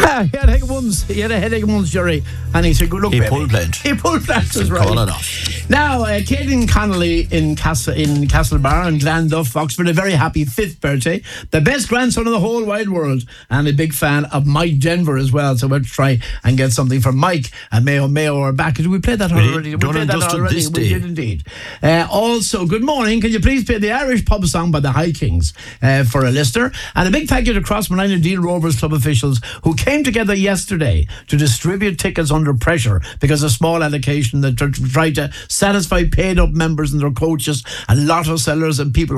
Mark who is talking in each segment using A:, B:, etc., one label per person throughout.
A: He had a headache once, Jerry, and he said, "Good luck,
B: He
A: baby."
B: pulled plant.
A: He pulled plant, that's right.
B: Call it off.
A: Now, Caden Connolly in Castlebar and Glanduff, Oxford, a very happy 5th birthday. The best grandson in the whole wide world, and a big fan of Mike Denver as well. So we'll try and get something for Mike and Mayo are back. Did we play that already? We played that already. We did indeed. Also, good morning. Can you please play the Irish pub song by the High Kings for a listener? And a big thank you to Crossmolina Deal Rovers Club officials who came together yesterday to distribute tickets under pressure because of small allocation that tried to satisfy paid up members and their coaches and lotto sellers and people who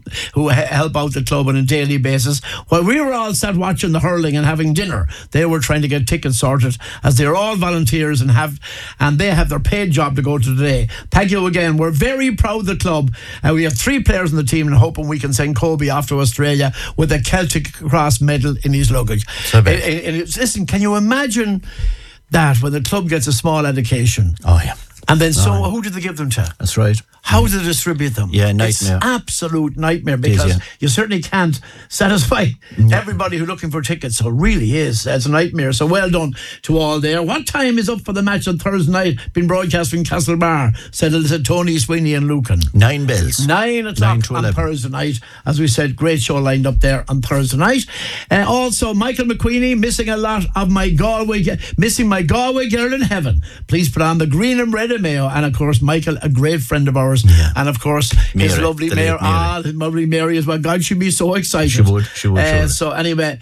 A: help out the club on a daily basis. While we were all sat watching the hurling and having dinner, they were trying to get tickets sorted, as they're all volunteers and they have their paid job to go to today. Thank you again. We're very proud of the club. We have 3 players in the team and hoping we can send Kobe off to Australia with a Celtic Cross medal in his luggage. Listen, can you imagine that when the club gets a small allocation?
B: Oh, yeah.
A: And then who did they give them to?
B: That's right.
A: How do they distribute them?
B: Yeah, nightmare.
A: It's absolute nightmare because you certainly can't satisfy everybody who's looking for tickets. So it really is. It's a nightmare. So well done to all there. What time is up for the match on Thursday night? Been broadcast from Castlebar, said Tony Sweeney and Lucan.
B: 9 bells.
A: 9 o'clock on Thursday night. As we said, great show lined up there on Thursday night. Also, Michael McQueenie missing a lot of my Galway girl in heaven. Please put on the green and red of Mayo. And of course, Michael, a great friend of ours. Yeah. And of course, his lovely Mary. His lovely Mary as well. God, she'd be so excited.
B: She would.
A: So anyway,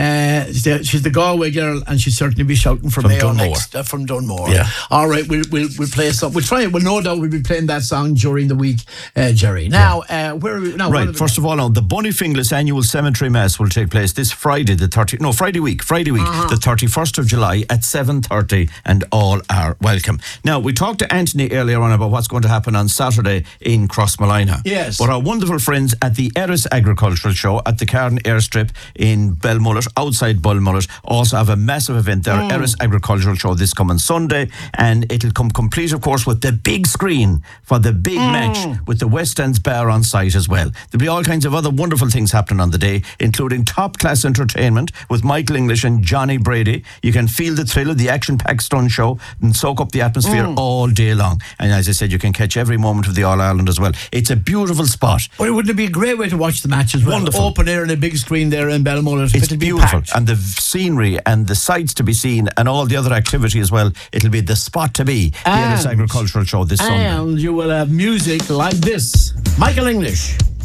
A: she's the Galway girl, and she'd certainly be shouting for Mayo next from Dunmore. Yeah. All right, we'll play some. We'll try it. Well, no doubt we'll be playing that song during the week, Jerry. Now, where are we now?
B: Right. First of all, the Bunnyfinglas annual cemetery mass will take place this Friday, Friday week, the 31st of July at 7:30, and all are welcome. Now, we talked to Anthony earlier on about what's going to happen on Saturday in Crossmolina.
A: Yes.
B: But our wonderful friends at the Erris Agricultural Show at the Carden Airstrip in Belmullet, outside Belmullet, also have a massive event there, Erris Agricultural Show, this coming Sunday, and it'll come complete, of course, with the big screen for the big match with the West End's Bar on site as well. There'll be all kinds of other wonderful things happening on the day, including top-class entertainment with Michael English and Johnny Brady. You can feel the thrill of the action-packed stunt show and soak up the atmosphere all day long. And as I said, you can catch every moment of the All-Ireland as well. It's a beautiful spot.
A: Well, wouldn't it be a great way to watch the match as well?
B: Wonderful.
A: Open air and a big screen there in Belmullet.
B: It's beautiful. And the scenery and the sights to be seen and all the other activity as well. It'll be the spot to be. The Erris Agricultural Show this Sunday.
A: And you will have music like this. Michael English.